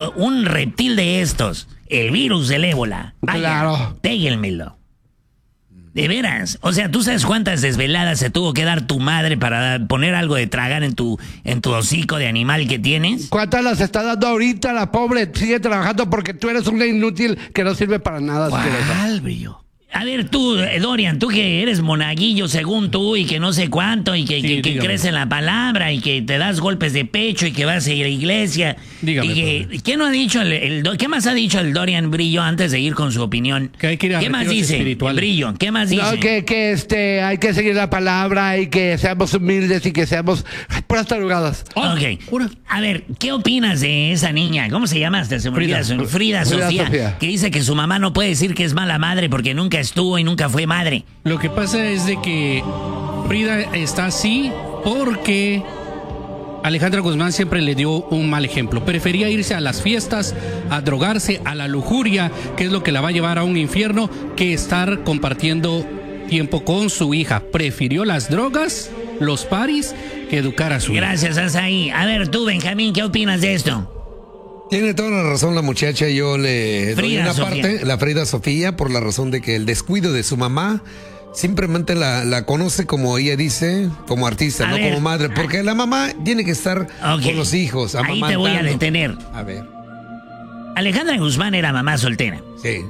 un reptil de estos, el virus del ébola, vaya, Claro. péguenmelo. De veras, o sea, ¿tú sabes cuántas desveladas se tuvo que dar tu madre para poner algo de tragar en tu hocico de animal que tienes? ¿Cuántas las está dando ahorita la pobre? Sigue trabajando porque tú eres un inútil que no sirve para nada. asquerosa. ¿Cuál, brillo? A ver, tú, Dorian, tú que eres monaguillo según tú y que no sé cuánto y que, Sí, que dígame. crees en la palabra y que te das golpes de pecho y que vas a ir a la iglesia. Dígame, Y que, ¿qué no ha dicho ¿qué más ha dicho el Dorian Brillo antes de ir con su opinión? Que hay que ir a ¿Qué más retiros dice espirituales. Brillo? ¿Qué más dice? No, que hay que seguir la palabra y que seamos humildes y que seamos puras tarugadas. Ok. A ver, ¿qué opinas de esa niña? ¿Cómo se llama? Hasta se me olvida Frida. su- Frida Sofía, Sofía. que dice que su mamá no puede decir que es mala madre porque nunca estuvo y nunca fue madre. Lo que pasa es de que Frida está así porque Alejandra Guzmán siempre le dio un mal ejemplo. Prefería irse a las fiestas, a drogarse, a la lujuria, que es lo que la va a llevar a un infierno, que estar compartiendo tiempo con su hija. Prefirió las drogas, los paris, que educar a su hija. Gracias, Azaí. A ver, tú, Benjamín, ¿qué opinas de esto? Tiene toda la razón la muchacha, yo le doy Frida una Sofía. parte, la Frida Sofía, por la razón de que el descuido de su mamá simplemente la conoce como ella dice, como artista, A no ver. como madre, porque la mamá tiene que estar Ok. con los hijos, Ahí te voy a amamantando. detener. A ver, Alejandra Guzmán era mamá soltera. sí.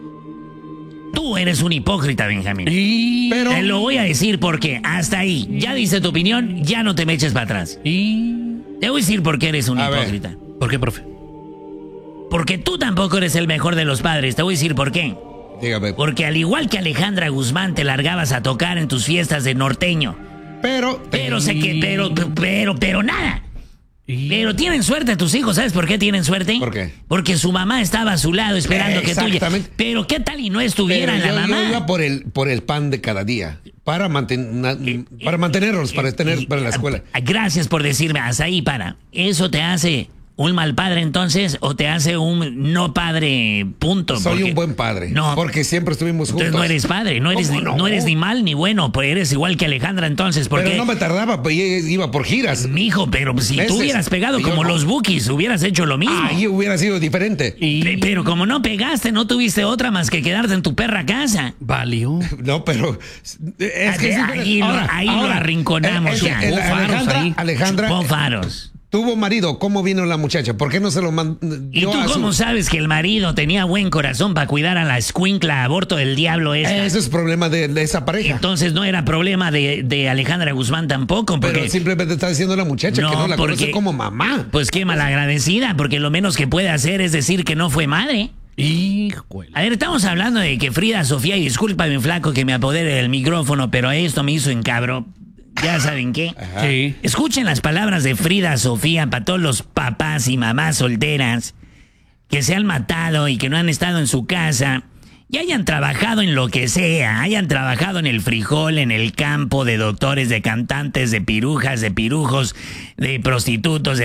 Tú eres un hipócrita, Benjamín. Pero Te lo voy a decir porque hasta ahí. Ya dice tu opinión, ya no te me eches para atrás. Te voy a decir por qué eres un A ver. hipócrita. ¿Por qué, profe? Porque tú tampoco eres el mejor de los padres. Te voy a decir por qué. dígame. Porque al igual que Alejandra Guzmán te largabas a tocar en tus fiestas de norteño. Pero Pero sé que, pero nada. Pero tienen suerte tus hijos, ¿sabes por qué tienen suerte? ¿Por qué? Porque su mamá estaba a su lado esperando que tú... Exactamente. Pero ¿qué tal y no estuviera pero la yo mamá? iba por el pan de cada día, para mantenerlos, para tener para la escuela. Gracias por decirme, hasta ahí para. ¿Eso te hace un mal padre entonces o te hace un no padre, punto? Soy Porque- un buen padre, No, porque siempre estuvimos juntos. entonces no eres padre, no eres, ¿Cómo ni, no? no eres ni mal ni bueno, pues eres igual que Alejandra entonces, porque... Pero no me tardaba, pues iba por giras. Mijo, pero si Meses. tú hubieras pegado Yo como no. los Bookies, hubieras hecho lo mismo. Ahí hubiera sido diferente. Pero como no pegaste, no tuviste otra más que quedarte en tu perra casa. Valió. No, pero es que Ahí lo arrinconamos ya. el- Hubo faros Alejandra, ahí. Alejandra Chupó faros. tuvo marido. ¿Cómo vino la muchacha? ¿Por qué no se lo mandó? ¿Y tú cómo sabes que el marido tenía buen corazón para cuidar a la escuincla aborto del diablo esta? Ese es problema de esa pareja. Entonces no era problema de Alejandra Guzmán tampoco, porque... Pero simplemente está diciendo la muchacha que no la conoce como mamá. Pues qué malagradecida, porque lo menos que puede hacer es decir que no fue madre. Híjole. A ver, estamos hablando de que Frida Sofía, y discúlpame, flaco, que me apodere del micrófono, pero esto me hizo encabro. ¿Ya saben qué? Sí. Escuchen las palabras de Frida Sofía para todos los papás y mamás solteras que se han matado y que no han estado en su casa y hayan trabajado en lo que sea, hayan trabajado en el frijol, en el campo, de doctores, de cantantes, de pirujas, de pirujos, de prostitutos,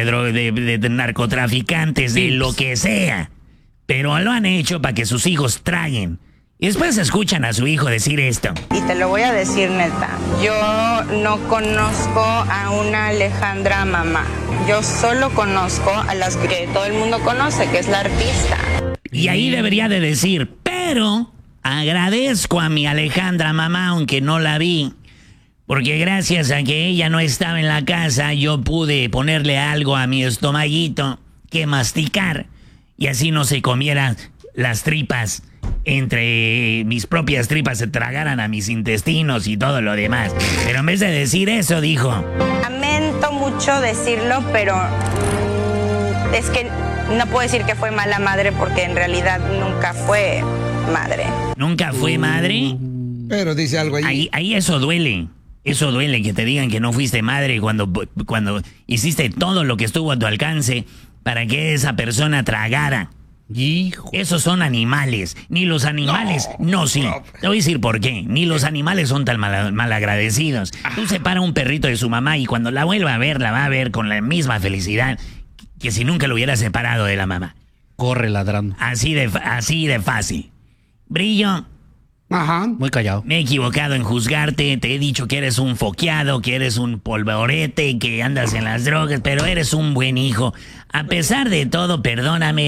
de narcotraficantes, de lo que sea. Pero lo han hecho para que sus hijos traguen. Y después escuchan a su hijo decir esto. Y te lo voy a decir neta, yo no conozco a una Alejandra mamá. Yo solo conozco a las que todo el mundo conoce, que es la artista. Y ahí debería de decir, pero agradezco a mi Alejandra mamá, aunque no la vi. Porque gracias a que ella no estaba en la casa, yo pude ponerle algo a mi estomaguito que masticar. Y así no se comieran las tripas. Entre mis propias tripas se tragaran a mis intestinos y todo lo demás. Pero en vez de decir eso, dijo... Lamento mucho decirlo, pero es que no puedo decir que fue mala madre porque en realidad nunca fue madre. ¿Nunca fue madre? Pero dice algo Ahí eso duele. Eso duele que te digan que no fuiste madre cuando hiciste todo lo que estuvo a tu alcance para que esa persona tragara. Hijo. Esos son animales. Ni los animales. No, sí. Te voy a decir por qué. Ni los animales son tan malagradecidos. Tú separa un perrito de su mamá y cuando la vuelva a ver, la va a ver con la misma felicidad que si nunca lo hubiera separado de la mamá. Corre ladrando. Así de fácil. Brillo, Ajá. Muy callado. me he equivocado en juzgarte. Te he dicho que eres un foqueado, que eres un polvorete, que andas en las drogas, pero eres un buen hijo. A pesar de todo, perdóname.